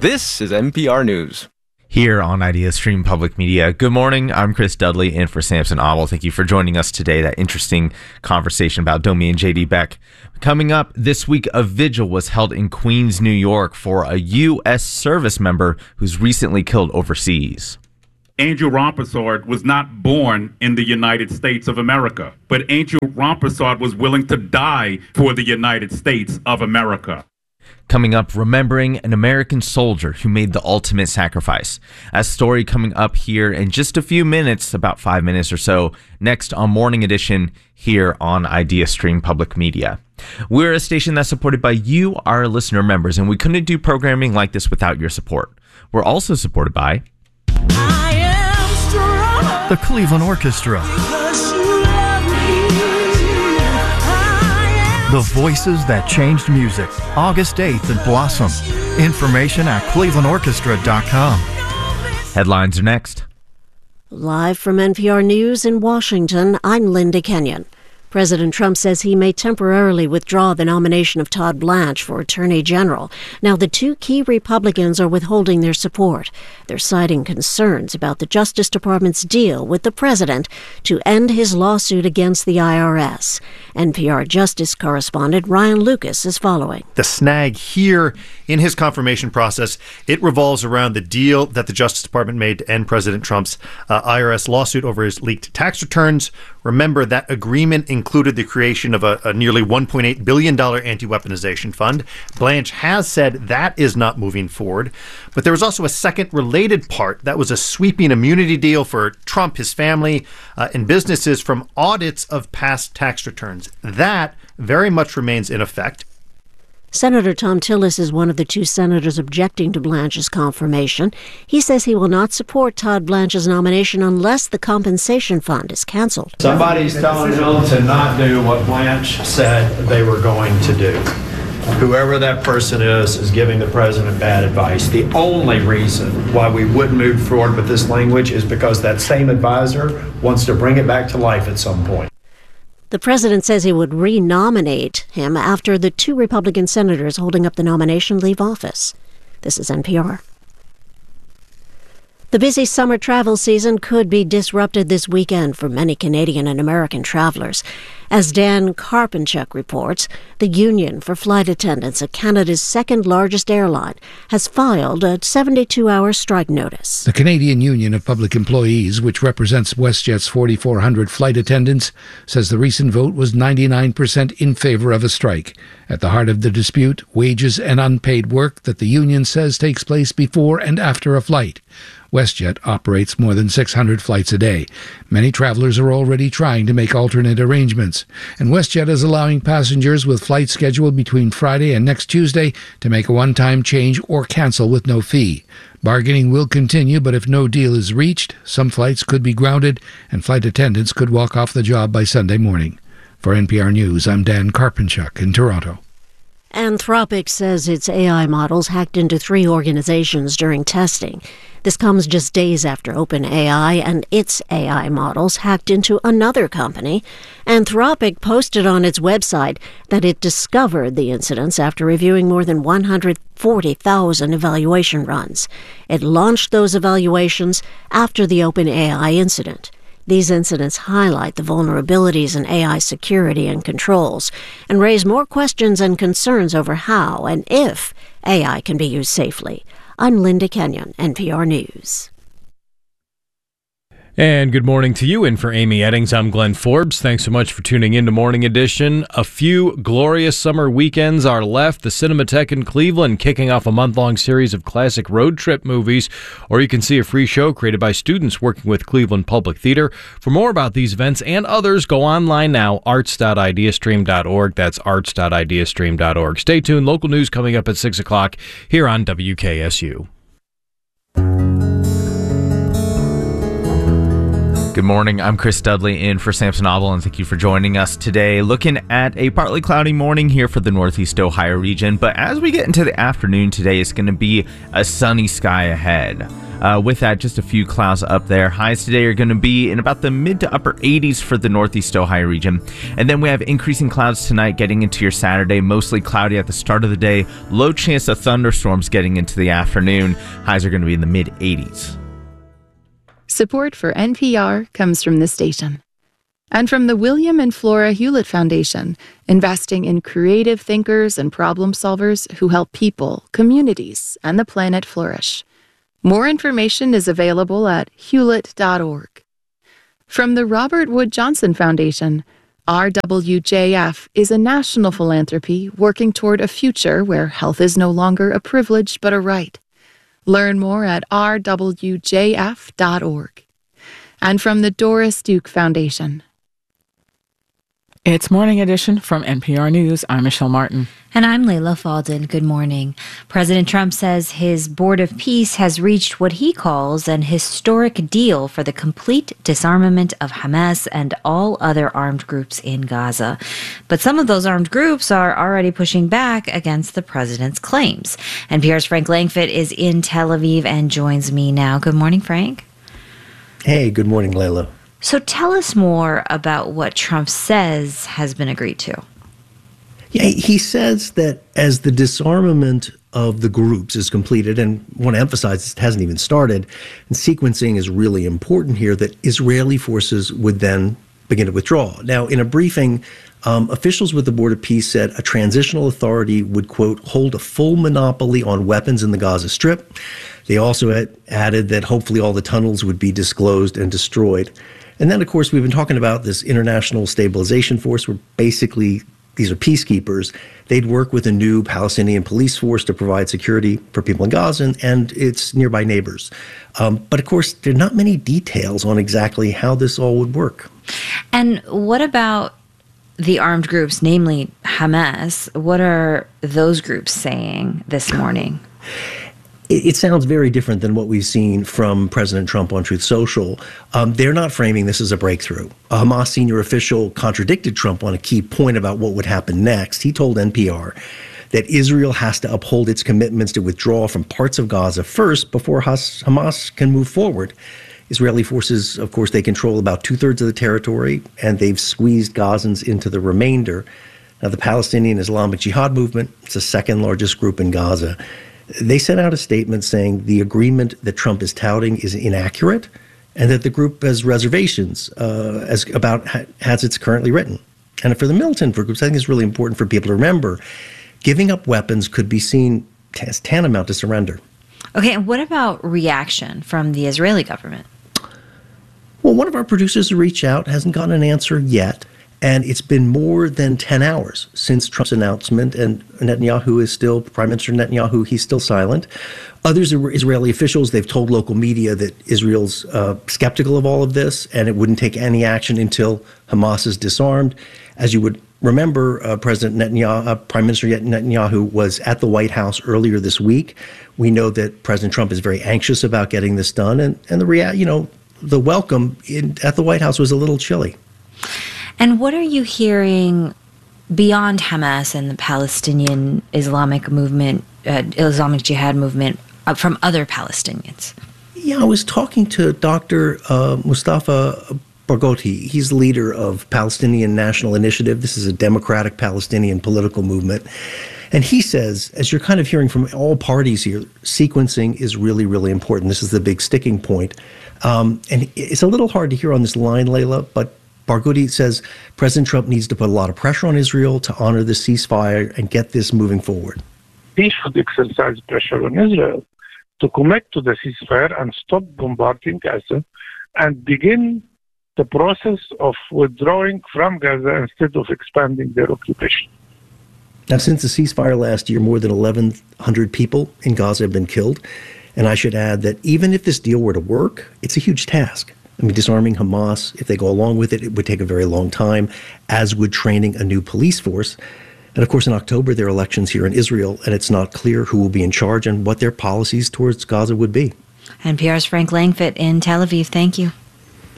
This is NPR News. Here on IdeaStream Public Media. Good morning. I'm Chris Dudley in for Samson Ottle. Thank you for joining us today. That interesting conversation about Domi and J.D. Beck. Coming up this week, a vigil was held in Queens, New York for a U.S. service member who's recently killed overseas. Angel Rampersad was not born in the United States of America, but Angel Rampersad was willing to die for the United States of America. Coming up, remembering an American soldier who made the ultimate sacrifice. A story coming up here in just a few minutes, about 5 minutes or so, next on Morning Edition here on IdeaStream Public Media. We're a station that's supported by you, our listener members, and we couldn't do programming like this without your support. We're also supported by the Cleveland Orchestra, the voices that changed music, August 8th at Blossom. Information at clevelandorchestra.com. Headlines are next. Live from NPR News in Washington, I'm Linda Kenyon. President Trump says he may temporarily withdraw the nomination of Todd Blanche for Attorney General. Now, the two key Republicans are withholding their support. They're citing concerns about the Justice Department's deal with the president to end his lawsuit against the IRS. NPR Justice correspondent Ryan Lucas is following. The snag here in his confirmation process, it revolves around the deal that the Justice Department made to end President Trump's IRS lawsuit over his leaked tax returns. Remember, that agreement included the creation of a nearly $1.8 billion anti-weaponization fund. Blanche has said that is not moving forward. But there was also a second related part. That was a sweeping immunity deal for Trump, his family, and businesses from audits of past tax returns. That very much remains in effect. Senator Thom Tillis is one of the two senators objecting to Blanche's confirmation. He says he will not support Todd Blanche's nomination unless the compensation fund is canceled. Somebody's telling them to not do what Blanche said they were going to do. Whoever that person is giving the president bad advice. The only reason why we wouldn't move forward with this language is because that same advisor wants to bring it back to life at some point. The president says he would re-nominate him after the two Republican senators holding up the nomination leave office. This is NPR. The busy summer travel season could be disrupted this weekend for many Canadian and American travelers. As Dan Karpenchuk reports, the Union for Flight Attendants at Canada's second-largest airline has filed a 72-hour strike notice. The Canadian Union of Public Employees, which represents WestJet's 4,400 flight attendants, says the recent vote was 99% in favor of a strike. At the heart of the dispute, wages and unpaid work that the union says takes place before and after a flight. WestJet operates more than 600 flights a day. Many travelers are already trying to make alternate arrangements, and WestJet is allowing passengers with flights scheduled between Friday and next Tuesday to make a one-time change or cancel with no fee. Bargaining will continue, but if no deal is reached, some flights could be grounded and flight attendants could walk off the job by Sunday morning. For NPR News, I'm Dan Karpenchuk in Toronto. Anthropic says its AI models hacked into 3 organizations during testing. This comes just days after OpenAI and its AI models hacked into another company. Anthropic posted on its website that it discovered the incidents after reviewing more than 140,000 evaluation runs. It launched those evaluations after the OpenAI incident. These incidents highlight the vulnerabilities in AI security and controls and raise more questions and concerns over how and if AI can be used safely. I'm Linda Kenyon, NPR News. And good morning to you. And for Amy Eddings, I'm Glenn Forbes. Thanks so much for tuning in to Morning Edition. A few glorious summer weekends are left. The Cinematheque in Cleveland kicking off a month-long series of classic road trip movies. Or you can see a free show created by students working with Cleveland Public Theater. For more about these events and others, go online now, arts.ideastream.org. That's arts.ideastream.org. Stay tuned. Local news coming up at 6 o'clock here on WKSU. Good morning. I'm Chris Dudley in for Samson Obel, and thank you for joining us today. Looking at a partly cloudy morning here for the Northeast Ohio region, but as we get into the afternoon today, it's going to be a sunny sky ahead. With that, just a few clouds up there. Highs today are going to be in about the mid to upper 80s for the Northeast Ohio region. And then we have increasing clouds tonight getting into your Saturday, mostly cloudy at the start of the day. Low chance of thunderstorms getting into the afternoon. Highs are going to be in the mid 80s. Support for NPR comes from this station and from the William and Flora Hewlett Foundation, investing in creative thinkers and problem solvers who help people, communities, and the planet flourish. More information is available at hewlett.org. From the Robert Wood Johnson Foundation, RWJF is a national philanthropy working toward a future where health is no longer a privilege but a right. Learn more at rwjf.org. And from the Doris Duke Foundation. It's Morning Edition from NPR News. I'm Michelle Martin. And I'm Layla Falden. Good morning. President Trump says his Board of Peace has reached what he calls an historic deal for the complete disarmament of Hamas and all other armed groups in Gaza. But some of those armed groups are already pushing back against the president's claims. NPR's Frank Langfitt is in Tel Aviv and joins me now. Good morning, Frank. Hey, good morning, Layla. So tell us more about what Trump says has been agreed to. Yeah, he says that as the disarmament of the groups is completed, and I want to emphasize it hasn't even started, and sequencing is really important here, that Israeli forces would then begin to withdraw. Now, in a briefing, officials with the Board of Peace said a transitional authority would, quote, hold a full monopoly on weapons in the Gaza Strip. They also added that hopefully all the tunnels would be disclosed and destroyed. And then, of course, we've been talking about this international stabilization force where basically these are peacekeepers. They'd work with a new Palestinian police force to provide security for people in Gaza and its nearby neighbors. But, of course, there are not many details on exactly how this all would work. And what about the armed groups, namely Hamas? What are those groups saying this morning? It sounds very different than what we've seen from President Trump on Truth Social. They're not framing this as a breakthrough. A Hamas senior official contradicted Trump on a key point about what would happen next. He told NPR that Israel has to uphold its commitments to withdraw from parts of Gaza first before Hamas can move forward. Israeli forces, of course, they control about 2/3 of the territory, and they've squeezed Gazans into the remainder. Now, the Palestinian Islamic Jihad movement, it's the second largest group in Gaza. They sent out a statement saying the agreement that Trump is touting is inaccurate and that the group has reservations as it's currently written. And for the militant groups, I think it's really important for people to remember, giving up weapons could be seen as tantamount to surrender. Okay, and what about reaction from the Israeli government? Well, one of our producers reached out, hasn't gotten an answer yet. And it's been more than 10 hours since Trump's announcement, and Netanyahu is still, Prime Minister Netanyahu, he's still silent. Others Israeli officials, they've told local media that Israel's skeptical of all of this, and it wouldn't take any action until Hamas is disarmed. As you would remember, Prime Minister Netanyahu was at the White House earlier this week. We know that President Trump is very anxious about getting this done, and the welcome at the White House was a little chilly. And what are you hearing beyond Hamas and the Palestinian Islamic movement, Islamic Jihad movement, from other Palestinians? Yeah, I was talking to Dr. Mustafa Barghouti. He's the leader of Palestinian National Initiative. This is a democratic Palestinian political movement. And he says, as you're kind of hearing from all parties here, sequencing is really, really important. This is the big sticking point. And it's a little hard to hear on this line, Layla, but Barghouti says President Trump needs to put a lot of pressure on Israel to honor the ceasefire and get this moving forward. He should exercise pressure on Israel to commit to the ceasefire and stop bombarding Gaza and begin the process of withdrawing from Gaza instead of expanding their occupation. Now, since the ceasefire last year, more than 1,100 people in Gaza have been killed. And I should add that even if this deal were to work, it's a huge task. I mean, disarming Hamas, if they go along with it, it would take a very long time, as would training a new police force. And of course, in October, there are elections here in Israel, and it's not clear who will be in charge and what their policies towards Gaza would be. NPR's Frank Langfitt in Tel Aviv. Thank you.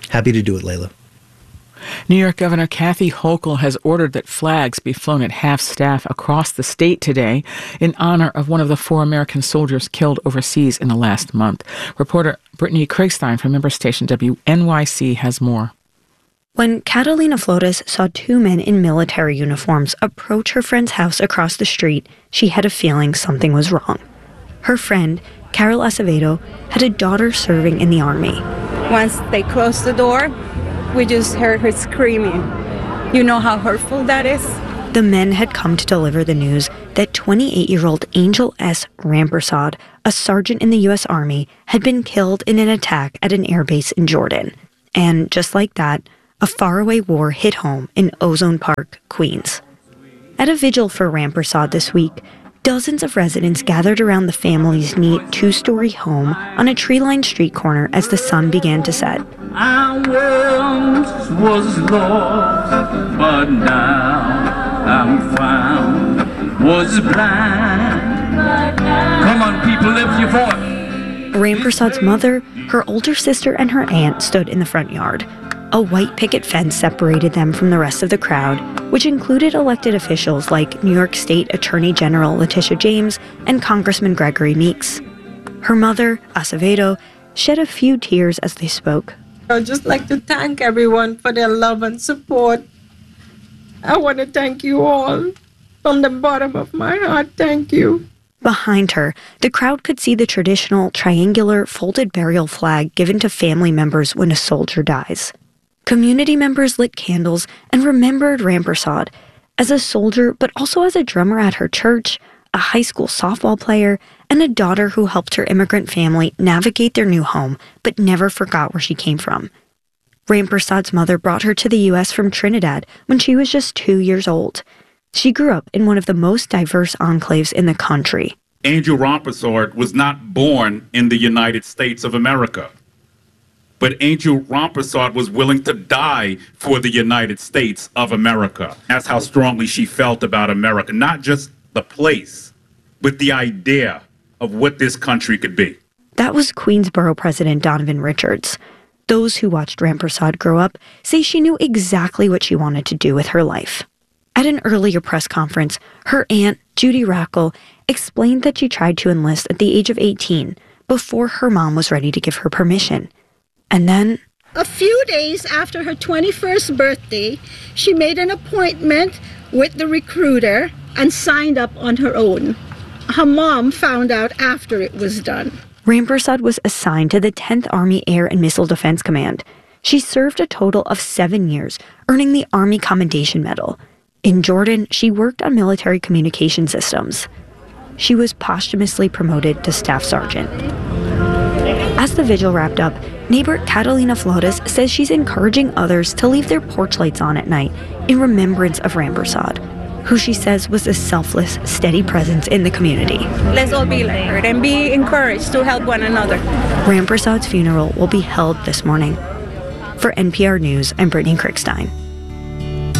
Happy to do it, Layla. New York Governor Kathy Hochul has ordered that flags be flown at half-staff across the state today in honor of one of the 4 American soldiers killed overseas in the last month. Reporter Brittany Kriegstein from member station WNYC has more. When Catalina Flores saw 2 men in military uniforms approach her friend's house across the street, she had a feeling something was wrong. Her friend, Carol Acevedo, had a daughter serving in the Army. Once they closed the door, we just heard her screaming. You know how hurtful that is? The men had come to deliver the news that 28-year-old Angel S. Rampersad, a sergeant in the U.S. Army, had been killed in an attack at an airbase in Jordan. And just like that, a faraway war hit home in Ozone Park, Queens. At a vigil for Rampersad this week, dozens of residents gathered around the family's neat 2-story home on a tree-lined street corner as the sun began to set. I once was lost, but now I'm found. Was blind. Come on, people, lift your voice. Rampersad's mother, her older sister, and her aunt stood in the front yard. A white picket fence separated them from the rest of the crowd, which included elected officials like New York State Attorney General Letitia James and Congressman Gregory Meeks. Her mother, Acevedo, shed a few tears as they spoke. I'd just like to thank everyone for their love and support. I want to thank you all. From the bottom of my heart, thank you. Behind her, the crowd could see the traditional triangular folded burial flag given to family members when a soldier dies. Community members lit candles and remembered Rampersad as a soldier, but also as a drummer at her church, a high school softball player, and a daughter who helped her immigrant family navigate their new home, but never forgot where she came from. Rampersad's mother brought her to the U.S. from Trinidad when she was just 2 years old. She grew up in one of the most diverse enclaves in the country. Angel Rampersad was not born in the United States of America. But Angel Rampersad was willing to die for the United States of America. That's how strongly she felt about America. Not just the place, but the idea of what this country could be. That was Queens Borough President Donovan Richards. Those who watched Rampersad grow up say she knew exactly what she wanted to do with her life. At an earlier press conference, her aunt, Judy Rackle, explained that she tried to enlist at the age of 18 before her mom was ready to give her permission. And then, a few days after her 21st birthday, she made an appointment with the recruiter and signed up on her own. Her mom found out after it was done. Rampersad was assigned to the 10th Army Air and Missile Defense Command. She served a total of 7 years, earning the Army Commendation Medal. In Jordan, she worked on military communication systems. She was posthumously promoted to Staff Sergeant. As the vigil wrapped up, neighbor Catalina Flores says she's encouraging others to leave their porch lights on at night in remembrance of Rampersad, who she says was a selfless, steady presence in the community. Let's all be like her and be encouraged to help one another. Rampersad's funeral will be held this morning. For NPR News, I'm Brittany Kriegstein.